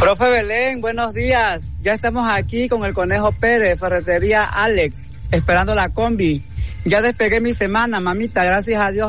Profe Belén, buenos días. Ya estamos aquí con el Conejo Pérez, Ferretería Alex, esperando la combi. Ya despegué mi semana, mamita, gracias a Dios.